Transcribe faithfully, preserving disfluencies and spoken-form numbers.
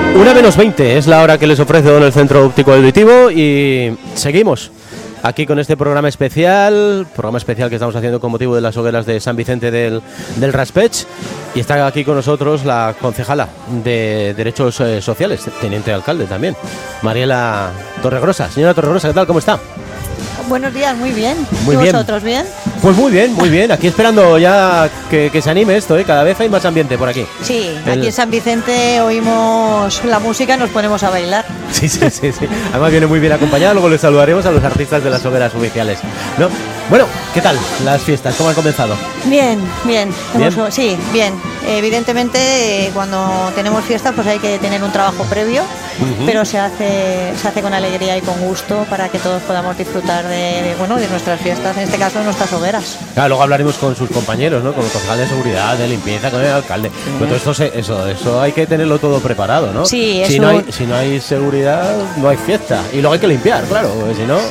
Una menos veinte es la hora que les ofrece el Centro Óptico Auditivo y seguimos aquí con este programa especial, programa especial que estamos haciendo con motivo de las hogueras de San Vicente del, del Raspech, y está aquí con nosotros la concejala de Derechos eh, Sociales, teniente alcalde también, Mariela Torregrosa. Señora Torregrosa, ¿qué tal? ¿Cómo está? Buenos días, muy bien. Muy ¿Y bien. vosotros bien? Pues muy bien, muy bien. Aquí esperando ya que, que se anime esto, ¿eh? Cada vez hay más ambiente por aquí. Sí, El... aquí en San Vicente oímos la música y nos ponemos a bailar. Sí, sí, sí, sí. Además viene muy bien acompañada. Luego les saludaremos a los artistas de las hogueras oficiales, ¿no? Bueno, ¿qué tal las fiestas? ¿Cómo han comenzado? Bien, bien. ¿Bien? Hemos, sí, bien. Evidentemente, eh, cuando tenemos fiestas, pues hay que tener un trabajo previo, uh-huh. pero se hace, se hace con alegría y con gusto para que todos podamos disfrutar de, de, bueno, de nuestras fiestas, en este caso de nuestras hogueras. Claro, luego hablaremos con sus compañeros, ¿no? Con el concejal de seguridad, de limpieza, con el alcalde. Uh-huh. Pero todo esto, se, eso, eso hay que tenerlo todo preparado, ¿no? Sí, si eso... no hay, si no hay seguridad, no hay fiesta. Y luego hay que limpiar, claro, porque si no...